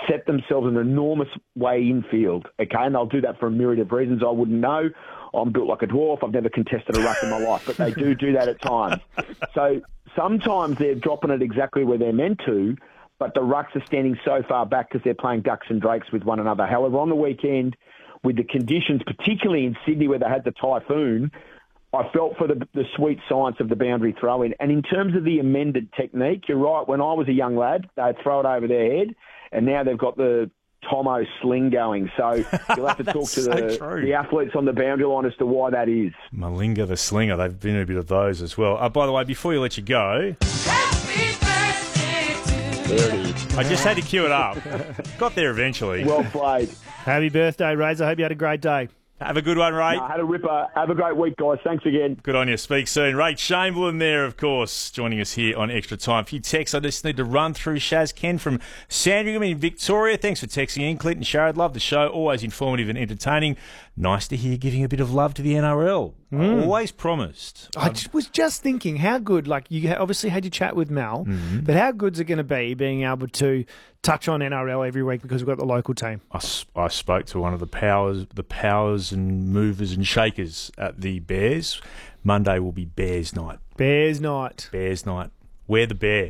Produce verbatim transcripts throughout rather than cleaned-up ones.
set themselves an enormous way infield, okay? And they'll do that for a myriad of reasons I wouldn't know. I'm built like a dwarf. I've never contested a ruck in my life, but they do do that at times. So sometimes they're dropping it exactly where they're meant to, but the rucks are standing so far back because they're playing ducks and drakes with one another. However, on the weekend, with the conditions, particularly in Sydney where they had the typhoon, I felt for the, the sweet science of the boundary throw-in. And in terms of the amended technique, you're right. When I was a young lad, they'd throw it over their head, and now they've got the Tomo sling going. So you'll have to talk to the, so the athletes on the boundary line as to why that is. Malinga the slinger, they've been a bit of those as well. Uh, by the way, before you let you go... Happy birthday to There it is. I just had to cue it up. Got there eventually. Well played. Happy birthday, Razor. Hope you had a great day. Have a good one, Ray. No, I had a ripper. Have a great week, guys. Thanks again. Good on you. Speak soon. Ray Chamberlain there, of course, joining us here on Extra Time. A few texts I just need to run through. Shaz Ken from Sandringham in Victoria. Thanks for texting in. Clinton Sharrod, love the show. Always informative and entertaining. Nice to hear giving a bit of love to the N R L. Mm. Always promised. I j- was just thinking how good, like you ha- obviously had your chat with Mel, Mm-hmm. but how good's it going to be being able to touch on N R L every week because we've got the local team? I, s- I spoke to one of the powers, the powers and movers and shakers at the Bears. Monday will be Bears night. Bears night. Bears night. We're the bear.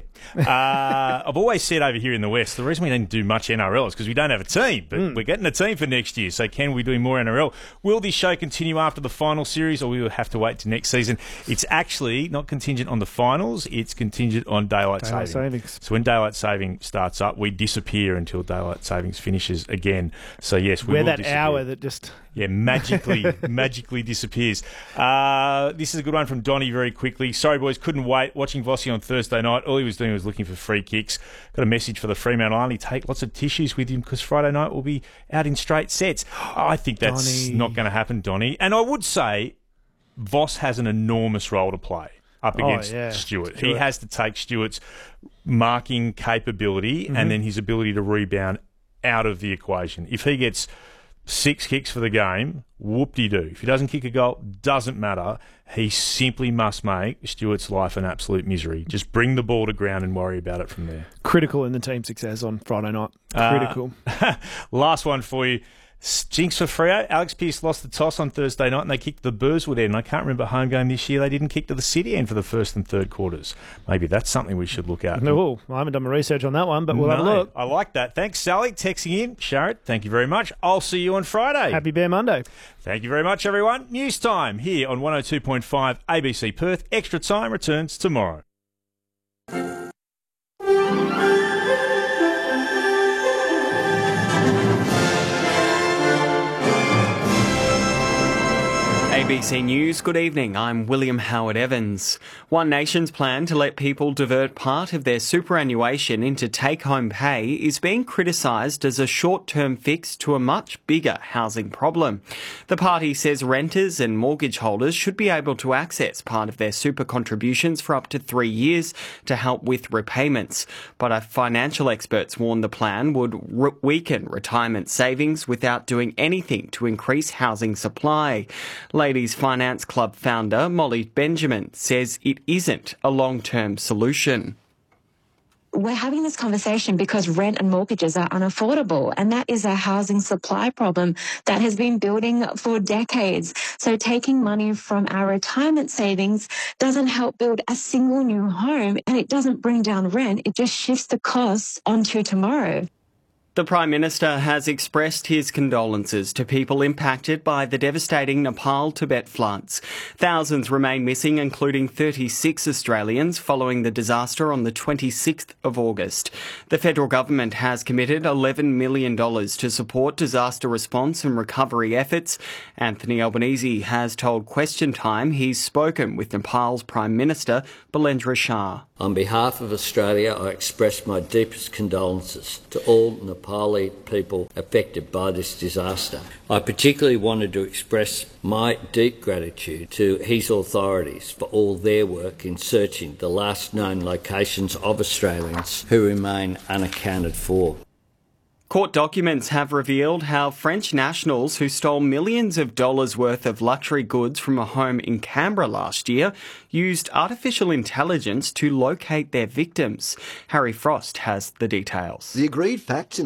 Uh, I've always said over here in the West, the reason we don't do much N R L is because we don't have a team, but Mm. we're getting a team for next year. So can we do more N R L? Will this show continue after the final series, or we will have to wait to next season? It's actually not contingent on the finals. It's contingent on daylight, Daylight saving. savings. So when daylight saving starts up, we disappear until daylight savings finishes again. So yes, we We're will that disappear. hour that just... Yeah, magically, magically disappears. Uh, this is a good one from Donny very quickly. Sorry, boys, couldn't wait. Watching Vossi on Thursday night. All he was doing was looking for free kicks. Got a message for the Fremantle Army. Take lots of tissues with him because Friday night will be out in straight sets. I think that's Donny. not going to happen, Donny. And I would say Voss has an enormous role to play up Oh, against yeah. Stewart. He Stewart. has to take Stewart's marking capability Mm-hmm. and then his ability to rebound out of the equation. If he gets six kicks for the game, whoop-de-doo. If he doesn't kick a goal, doesn't matter. He simply must make Stewart's life an absolute misery. Just bring the ball to ground and worry about it from there. Critical in the team success on Friday night. Critical. Uh, last one for you. Jinx for Freo. Alex Pearce lost the toss on Thursday night and they kicked the Burswood end. I can't remember a home game this year. They didn't kick to the City end for the first and third quarters. Maybe that's something we should look at. No, I haven't done my research on that one, but we'll have a No, look. I like that. Thanks, Sally. Texting in. Sharrod, thank you very much. I'll see you on Friday. Happy Bear Monday. Thank you very much, everyone. News time here on one oh two point five A B C Perth. Extra Time returns tomorrow. A B C News, good evening. I'm William Howard Evans. One Nation's plan to let people divert part of their superannuation into take-home pay is being criticised as a short-term fix to a much bigger housing problem. The party says renters and mortgage holders should be able to access part of their super contributions for up to three years to help with repayments. But our financial experts warn the plan would re- weaken retirement savings without doing anything to increase housing supply. Ladies Finance Club founder Molly Benjamin says it isn't a long-term solution. We're having this conversation because rent and mortgages are unaffordable, and that is a housing supply problem that has been building for decades. So taking money from our retirement savings doesn't help build a single new home, and it doesn't bring down rent. It just shifts the costs onto tomorrow. The Prime Minister has expressed his condolences to people impacted by the devastating Nepal-Tibet floods. Thousands remain missing, including thirty-six Australians, following the disaster on the twenty-sixth of August. The federal government has committed eleven million dollars to support disaster response and recovery efforts. Anthony Albanese has told Question Time he's spoken with Nepal's Prime Minister, Balendra Shah. On behalf of Australia, I express my deepest condolences to all Nepali people affected by this disaster. I particularly wanted to express my deep gratitude to his authorities for all their work in searching the last known locations of Australians who remain unaccounted for. Court documents have revealed how French nationals who stole millions of dollars worth of luxury goods from a home in Canberra last year used artificial intelligence to locate their victims. Harry Frost has the details. The agreed facts in